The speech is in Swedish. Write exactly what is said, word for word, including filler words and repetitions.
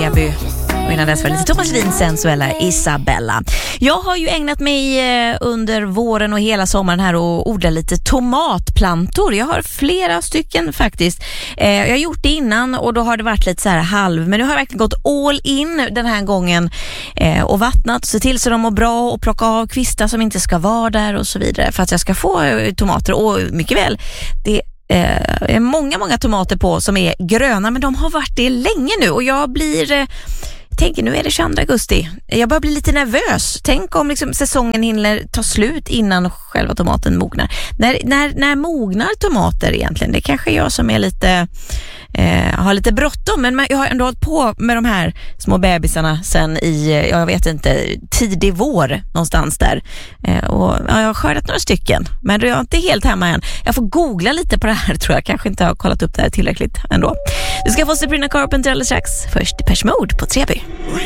Treby. Och innan dess var det lite Thomas Ledin, sensuella Isabella. Jag har ju ägnat mig under våren och hela sommaren här och odla lite tomatplantor. Jag har flera stycken faktiskt. Jag har gjort det innan och då har det varit lite så här halv. Men nu har jag verkligen gått all in den här gången och vattnat. Se till så de mår bra och plocka av kvistar som inte ska vara där och så vidare. För att jag ska få tomater. Och mycket väl, det är många, många tomater på som är gröna. Men de har varit det länge nu och jag blir... Tänk, nu är det tjugoandra augusti. Jag börjar bli lite nervös. Tänk om liksom säsongen hinner ta slut innan själva tomaten mognar. När, när, när mognar tomater egentligen? Det kanske jag som är lite eh, har lite bråttom. Men jag har ändå hållit på med de här små bebisarna sen i, jag vet inte, tidig vår någonstans där. Eh, och ja, jag har skördat några stycken. Men jag är inte helt hemma än. Jag får googla lite på det här, tror jag. Kanske inte har kollat upp det här tillräckligt ändå. Du ska få Sabrina Carpenter alldeles strax. Först Depeche Mode på Treby.